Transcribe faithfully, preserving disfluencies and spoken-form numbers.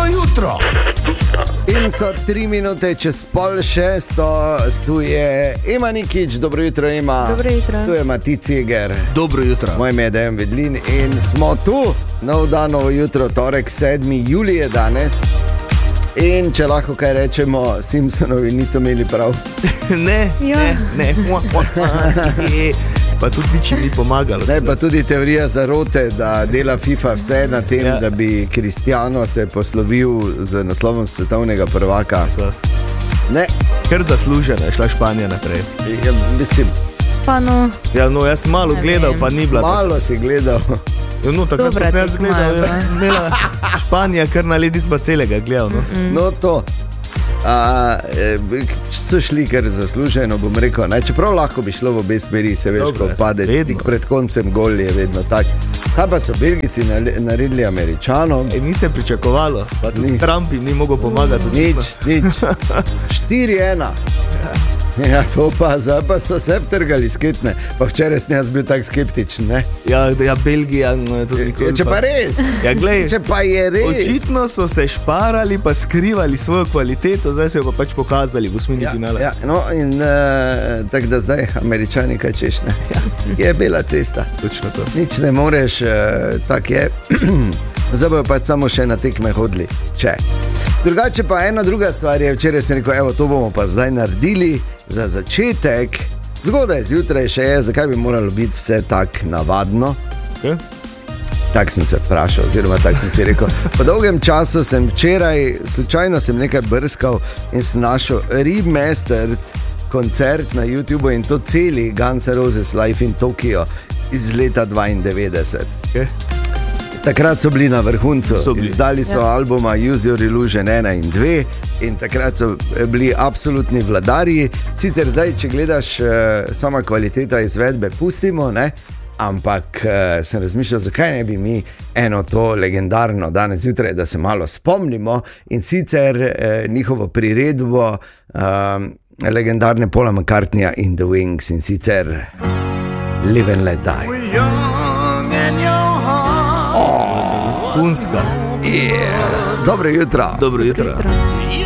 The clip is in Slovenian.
jutro. In so tri minute čez pol šesto, tu je Ema Nikič, dobro jutro Ema. Dobro jutro. Tu je Mati Ciger. Dobro jutro. Moj ime je Dejan Vedlin in smo tu, nov dan, novo jutro, torek, sedmi julij je danes. In če lahko kaj rečemo, Simpsonovi niso imeli prav. ne, Ja. ne, ne, ne. Pa tudi nič jim ni pomagalo. Ne, pa tudi teorija zarote, da dela FIFA vse na tem, Ja. da bi Cristiano se poslovil z naslovom svetovnega prvaka. Ne, Ker zasluženo je šla Španija naprej. ja, mislim, Pa no, Ja, no, jaz sem malo Ne gledal, vem. pa ni bila. malo si gledal. Ja, no, takrat Dobra ko sem jaz tekma gledal, je je bila. imela Španija kar na ledi spa celega gledal. No. No, to. A, e, so šli kar zasluženo, bom rekel. Ne? Čeprav lahko bi šlo v obe smeri, se veš, Dobro, ko jaz pade vedno. tik pred koncem gol, je vedno tak. Kaj pa so Belgijci nale- naredili Američanom? E, ni se pričakovalo, pa tudi Ni. Trump jim ni mogel pomagati. Nič, nič. štiri ena. Ja, to pa, zdaj pa so se vtrgali sketne. Pa včeraj sem jaz bil tak skeptičen, ne? Ja, ja, Belgija, no, tudi nikoli. Ja, če pa res. Ja, glej, Če pa je res. očitno so se šparali, pa skrivali svojo kvaliteto, zdaj se jo pa pač pokazali v osmini Ja, finala. ja, no in uh, tako da zdaj Američani kaj češ, ne? Je bela cesta. Točno to. Nič ne moreš, uh, tako je. Zdaj bojo pač samo še na tekme hodili. Če. Drugače pa ena druga stvar je, včeraj sem rekel, evo, to bomo pa zdaj naredili za začetek. Zgodaj zjutraj še je, zakaj bi moralo biti vse tako navadno. Okay. Tako sem se vprašal, oziroma tako sem si rekel. Po dolgem času sem včeraj, slučajno sem nekaj brskal in sem našel remastered koncert na YouTubu in to celi Guns N' Roses Live in Tokyo iz leta dvaindevetdeset. Okay. Takrat so bili na vrhuncu, So bili. izdali so Ja. albuma Use Your Illusion ena in dve in takrat so bili absolutni vladarji. Sicer zdaj, če gledaš, eh, sama kvaliteta izvedbe pustimo, ne? Ampak eh, sem razmišljal, zakaj ne bi mi eno to legendarno danes zjutraj, da se malo spomnimo in sicer eh, njihovo priredbo eh, legendarne Paula McCartneyja in The Wings in sicer Live and Let Die. Punska. Yeah. Dobro jutro. Dobro jutro. jutro.